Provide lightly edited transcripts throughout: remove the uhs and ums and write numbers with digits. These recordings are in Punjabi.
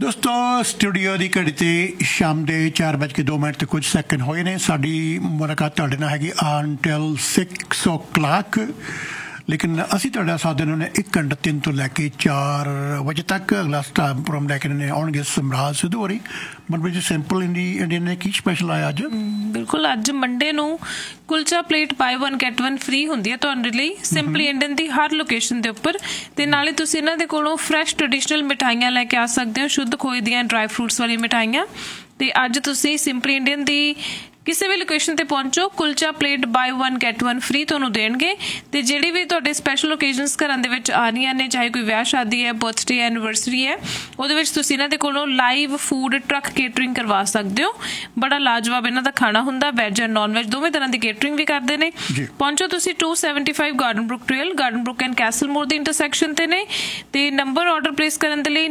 ਦੋਸਤੋ ਸਟੂਡੀਓ ਦੀ ਘੜੀ ਤੇ ਸ਼ਾਮ ਦੇ 4:02 ਤੇ ਕੁਝ ਸੈਕਿੰਡ ਹੋਏ ਨੇ। ਸਾਡੀ ਮੁਲਾਕਾਤ ਤੁਹਾਡੇ ਨਾਲ ਹੈਗੀ until 6 o'clock, ਲੇਕਿਨ ਅਸੀਂ ਤੁਹਾਡਾ ਸਾਥ ਦੇਣਾ ਨੇ 1 ਘੰਟਾ 3 ਤੋਂ ਲੈ ਕੇ 4 ਵਜੇ ਤੱਕ। ਅਗਲਾ ਸਟਾਰ ਪ੍ਰੋਗਰਾਮ ਲੈ ਕੇ ਨੇ ਆਉਣਗੇ ਸਮਰਾਜ ਸਿੱਧੂ ਹੋਰੀ। ਮਨਪ੍ਰੀਤ ਜੀ, ਸਿੰਪਲ ਇੰਡੀਅਨ ਨੇ ਕੀ ਸਪੈਸ਼ਲ ਆਇਆ ਅੱਜ? ਬਿਲਕੁਲ, ਅੱਜ ਮੰਡੇ ਨੂੰ ਕੁਲਚਾ ਪਲੇਟ ਬਾਈ 1 get 1 ਫ੍ਰੀ ਹੁੰਦੀ ਹੈ ਤੁਹਾਡੇ ਲਈ ਸਿੰਪਲੀ ਇੰਡੀਅਨ ਦੀ ਹਰ ਲੋਕੇਸ਼ਨ ਦੇ ਉੱਪਰ। ਤੇ ਨਾਲੇ ਤੁਸੀਂ ਇਹਨਾਂ ਦੇ ਕੋਲੋਂ ਫਰੈਸ਼ ਟ੍ਰੈਡੀਸ਼ਨਲ ਮਿਠਾਈਆਂ ਲੈ ਕੇ ਆ ਸਕਦੇ ਹੋ, ਸ਼ੁੱਧ ਖੋਏ ਦੀਆਂ ਡਰਾਈ ਫਰੂਟਸ ਵਾਲੀ ਮਿਠਾਈਆਂ। ਤੇ ਅੱਜ ਤੁਸੀਂ ਸਿੰਪਲੀ ਇੰਡੀਅਨ ਦੀ ਕਿਸੇ ਵੀ ਲੋਕੇਸ਼ਨ ਤੇ ਪਹੁੰਚੋ, ਕੁਲਚਾ ਪਲੇਟ ਬਾਈ 1 get 1 ਫ੍ਰੀ ਤੁਹਾਨੂੰ ਦੇਣਗੇ। ਤੇ ਜਿਹੜੀ ਵੀ ਤੁਹਾਡੇ ਸਪੈਸ਼ਲ ਓਕੇਜ਼ਨਸ ਘਰਾਂ ਦੇ ਵਿੱਚ ਆ ਰਹੀਆਂ ਨੇ, ਚਾਹੇ ਕੋਈ ਵਿਆਹ ਸ਼ਾਦੀ ਹੈ, ਬਰਥਡੇ ਹੈ, ਐਨੀਵਰਸਰੀ ਹੈ, ਉਹਦੇ ਵਿੱਚ ਤੁਸੀਂ ਇਹਨਾਂ ਦੇ ਕੋਲੋਂ ਲਾਈਵ ਫੂਡ ਟਰੱਕ ਕੇਟਰਿੰਗ ਕਰਵਾ ਸਕਦੇ ਹੋ। ਬੜਾ ਲਾਜਵਾਬ ਇਹਨਾਂ ਦਾ ਖਾਣਾ ਹੁੰਦਾ, ਵੈਜ ਐਂਡ ਨੌਨ ਵੈਜ ਦੋਵੇਂ ਤਰ੍ਹਾਂ ਦੀ ਕੇਟਰਿੰਗ ਵੀ ਕਰਦੇ ਨੇ। ਪਹੁੰਚੋ ਤੁਸੀਂ 275 garden Brook trail, garden Brook and Castell more the intersection ਤੇ ਨੇ। ਤੇ ਨੰਬਰ ਆਰਡਰ ਪਲੇਸ ਕਰਨ ਦੇ ਲਈ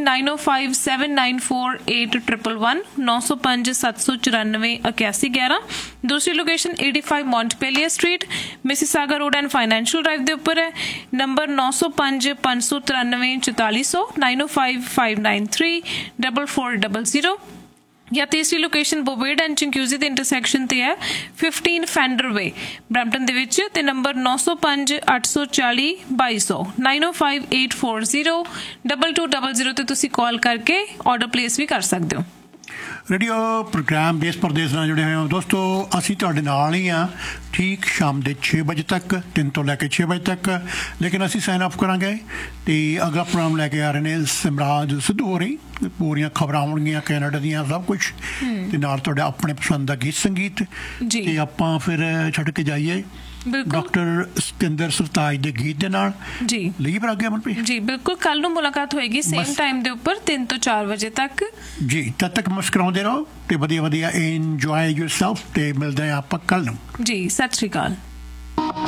9057948111 905 794 8111। दूसरी location 85 Montpellier street, Mississauga road and financial drive के ऊपर है। नंबर 905 593 4400 905 593 4400। या तीसरी लोकेशन बोवेड एंड चिंक्यूजी के इंटरसैक्शन ते है 15 फैंडर वे ब्रैम्पटन दे विच। ते नंबर 905 840 2200 905 840 2200 ते तुसी कॉल करके ऑर्डर प्लेस भी कर सकते हो। रेडियो प्रोग्राम देश प्रदेश ਨਾਲ जुड़े हुए हो दोस्तों। ਅਸੀਂ ਤੁਹਾਡੇ ਨਾਲ ਹੀ ਹਾਂ ठीक शाम ਦੇ 6 ਵਜੇ ਤੱਕ, 3 ਤੋਂ ਲੈ ਕੇ 6 ਵਜੇ ਤੱਕ। ਲੇਕਿਨ ਅਸੀਂ ਸਾਈਨ ਆਫ ਕਰਾਂਗੇ ਤੇ ਅਗਲਾ ਪ੍ਰੋਗਰਾਮ ਲੈ ਕੇ ਆ ਰਹੇ ਨੇ ਸਮਰਾਜ ਸਿੱਧੂ ਹੋਰੀ। ਪੂਰੀਆਂ ਖਬਰਾਂ ਹੋਣਗੀਆਂ ਕੈਨੇਡਾ ਦੀਆਂ, ਸਭ ਕੁਝ, ਤੇ ਨਾਲ ਤੁਹਾਡੇ ਆਪਣੇ ਪਸੰਦ ਦਾ ਗੀਤ ਸੰਗੀਤ। ਤੇ ਆਪਾਂ ਫਿਰ ਛੱਡ ਕੇ ਜਾਈਏ ਡਾਕਟਰ ਸਤਿੰਦਰ ਸਰਤਾਜ ਦੇ ਗੀਤ ਦੇ ਨਾਲ ਜੀ। ਲਈ ਪਰ ਅੱਗੇ ਮਨਪ੍ਰੀਤ ਜੀ, ਬਿਲਕੁਲ ਕੱਲ ਨੂੰ ਮੁਲਾਕਾਤ ਹੋਏਗੀ ਸੇਮ ਟਾਈਮ ਦੇ ਉੱਪਰ 3 ਤੋਂ 4 ਵਜੇ ਤੱਕ ਜੀ। ਤਦ ਤੱਕ ਮੁਸਕਰਾਉਂਦੇ ਰਹੋ ਤੇ ਵਧੀਆ ਵਧੀਆ ਇੰਜੋਏ ਯੋਰਸੈਲਫ। ਤੇ ਮਿਲਦੇ ਹਾਂ ਆਪਾਂ ਕੱਲ ਨੂੰ ਜੀ। ਸਤਿ ਸ਼੍ਰੀ ਅਕਾਲ।